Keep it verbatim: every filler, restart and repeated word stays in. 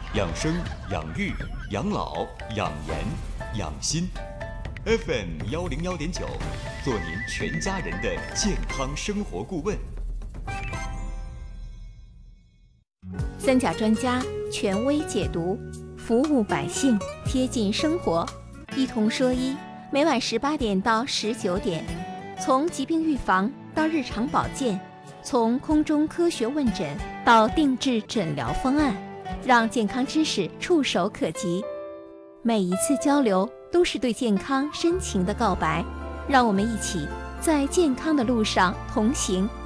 养生、养育、养老、养颜、养心。F M 幺零幺点九，做您全家人的健康生活顾问。 三甲专家权威解读，服务百姓，贴近生活，一同说医。每晚十八点到十九点，从疾病预防到日常保健，从空中科学问诊到定制诊疗方案，让健康知识触手可及。每一次交流都是对健康深情的告白，让我们一起在健康的路上同行。